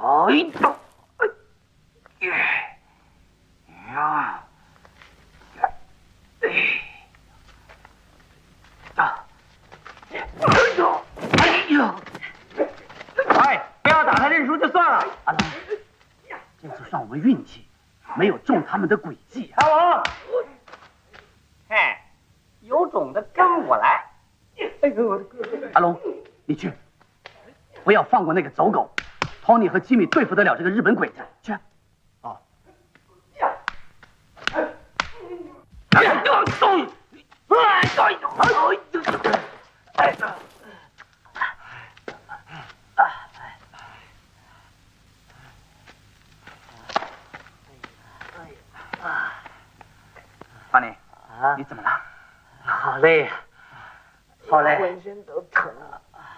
哎，不要打他认输就算了。 阿龙，这次算我们运气，没有中他们的诡计。 阿龙，嘿，有种的跟我来。哎呦，我的哥哥！ 阿龙，你去，不要放过那个走狗。托尼和吉米对付得了这个日本鬼子。去。哦。托尼，你怎么了？ 好累呀，好累， 浑身都疼啊。